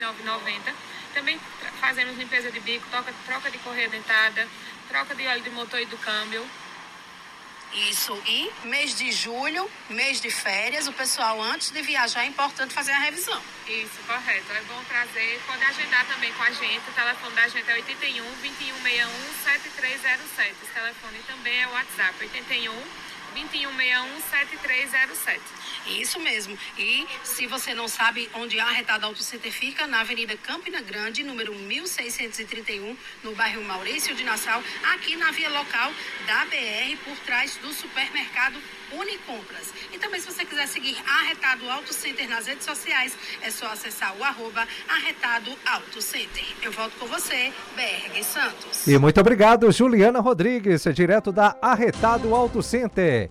R$9,90. Também fazemos limpeza de bico, troca de correia dentada, troca de óleo de motor e do câmbio. Isso, e mês de julho, mês de férias, o pessoal antes de viajar é importante fazer a revisão. Isso, correto. É bom trazer, pode agendar também com a gente, o telefone da gente é 81 2161 7307. Esse telefone também é o WhatsApp, 81 2161 7307. Isso mesmo. E se você não sabe onde a Arretado Auto Center fica, na Avenida Campina Grande, número 1631, no bairro Maurício de Nassau, aqui na via local da BR, por trás do supermercado Unicompras. E também, se você quiser seguir a Arretado Auto Center nas redes sociais, é só acessar o @Arretado Auto Center. Eu volto com você, Berg Santos. E muito obrigado, Juliana Rodrigues, direto da Arretado Auto Center.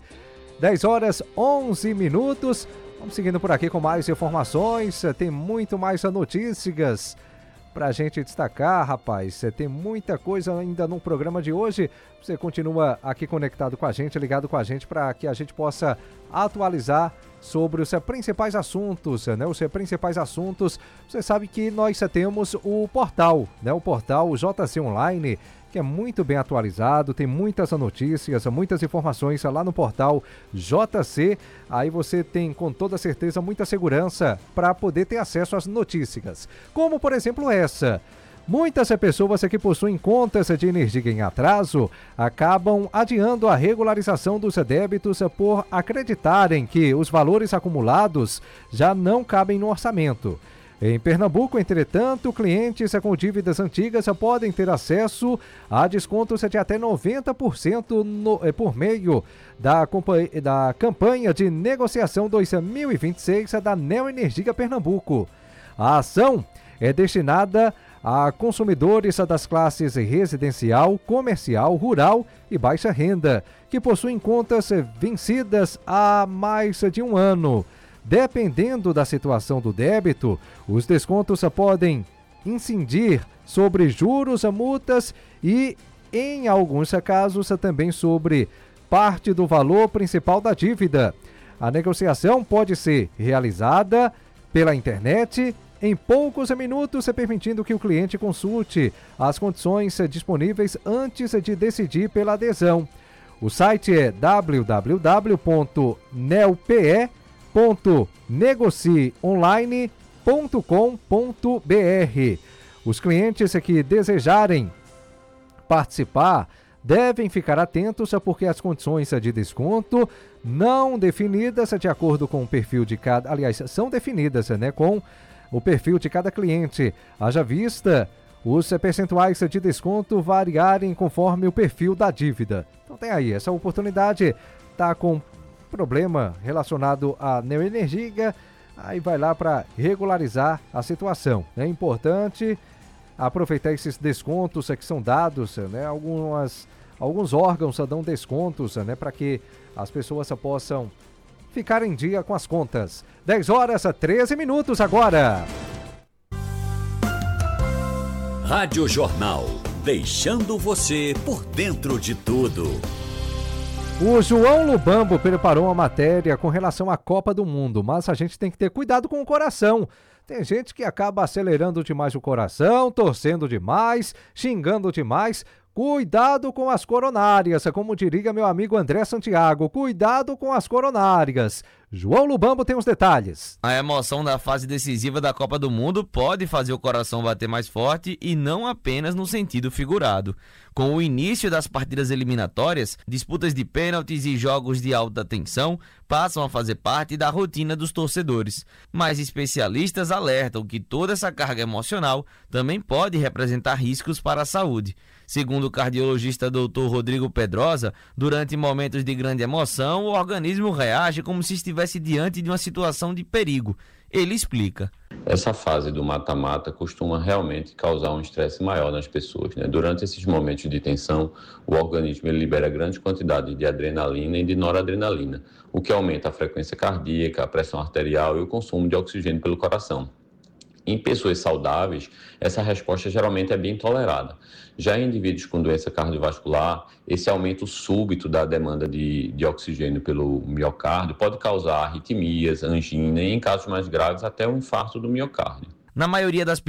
10h11. Vamos seguindo por aqui com mais informações. Tem muito mais notícias pra gente destacar, rapaz. Tem muita coisa ainda no programa de hoje. Você continua aqui conectado com a gente, ligado com a gente, para que a gente possa atualizar sobre os principais assuntos, né? Os principais assuntos. Você sabe que nós temos o portal, né? O portal JC Online, que é muito bem atualizado, tem muitas notícias, muitas informações lá no portal JC. Aí você tem, com toda certeza, muita segurança para poder ter acesso às notícias. Como, por exemplo, essa. Muitas pessoas que possuem contas de energia em atraso acabam adiando a regularização dos débitos por acreditarem que os valores acumulados já não cabem no orçamento. Em Pernambuco, entretanto, clientes com dívidas antigas podem ter acesso a descontos de até 90% por meio da campanha de negociação 2026 da Neoenergia Pernambuco. A ação é destinada a consumidores das classes residencial, comercial, rural e baixa renda, que possuem contas vencidas há mais de um ano. Dependendo da situação do débito, os descontos podem incidir sobre juros, multas e, em alguns casos, também sobre parte do valor principal da dívida. A negociação pode ser realizada pela internet em poucos minutos, permitindo que o cliente consulte as condições disponíveis antes de decidir pela adesão. O site é www.neope.negocieonline.com.br. Os clientes que desejarem participar devem ficar atentos porque as condições de desconto não definidas de acordo com o perfil de cada... Aliás, são definidas, né, com o perfil de cada cliente. Haja vista os percentuais de desconto variarem conforme o perfil da dívida. Então tem aí, essa oportunidade. Tá com problema relacionado à Neoenergia, aí vai lá para regularizar a situação. É importante aproveitar esses descontos que são dados, né? Alguns órgãos dão descontos, né? Para que as pessoas possam ficar em dia com as contas. 10h13 agora. Rádio Jornal, deixando você por dentro de tudo. O João Lubambo preparou uma matéria com relação à Copa do Mundo, mas a gente tem que ter cuidado com o coração. Tem gente que acaba acelerando demais o coração, torcendo demais, xingando demais. Cuidado com as coronárias, como diria meu amigo André Santiago, cuidado com as coronárias. João Lubambo tem os detalhes. A emoção da fase decisiva da Copa do Mundo pode fazer o coração bater mais forte e não apenas no sentido figurado. Com o início das partidas eliminatórias, disputas de pênaltis e jogos de alta tensão passam a fazer parte da rotina dos torcedores. Mas especialistas alertam que toda essa carga emocional também pode representar riscos para a saúde. Segundo o cardiologista Dr. Rodrigo Pedrosa, durante momentos de grande emoção, o organismo reage como se estivesse diante de uma situação de perigo. Ele explica. Essa fase do mata-mata costuma realmente causar um estresse maior nas pessoas, né? Durante esses momentos de tensão, o organismo ele libera grande quantidade de adrenalina e de noradrenalina, o que aumenta a frequência cardíaca, a pressão arterial e o consumo de oxigênio pelo coração. Em pessoas saudáveis, essa resposta geralmente é bem tolerada. Já em indivíduos com doença cardiovascular, esse aumento súbito da demanda de oxigênio pelo miocárdio pode causar arritmias, angina e, em casos mais graves, até um infarto do miocárdio. Na maioria das